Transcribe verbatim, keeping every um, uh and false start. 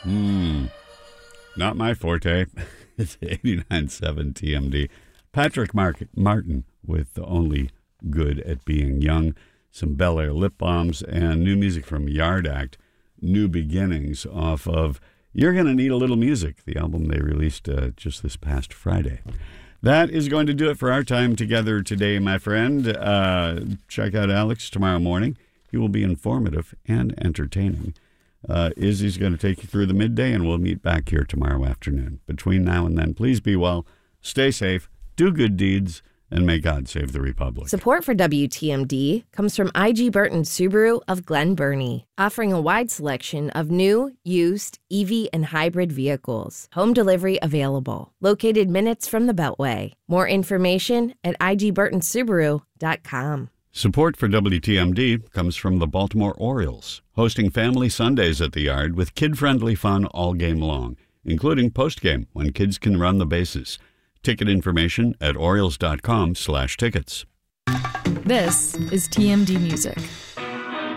Hmm. Not my forte. It's eighty-nine point seven T M D. Patrick Mark- Martin with Only Good at Being Young. Some Bel Air lip balms and new music from Yard Act. New Beginnings off of You're Gonna Need a Little Music, the album they released uh, just this past Friday. That is going to do it for our time together today, my friend. Uh, check out Alex tomorrow morning. He will be informative and entertaining. Uh, Izzy's going to take you through the midday, and we'll meet back here tomorrow afternoon. Between now and then, please be well, stay safe, do good deeds, and may God save the Republic. Support for W T M D comes from I G Burton Subaru of Glen Burnie, offering a wide selection of new, used, E V, and hybrid vehicles. Home delivery available. Located minutes from the Beltway. More information at I G burton subaru dot com. Support for W T M D comes from the Baltimore Orioles, hosting family Sundays at the Yard with kid-friendly fun all game long, including postgame when kids can run the bases. Ticket information at orioles dot com slash tickets. This is T M D Music.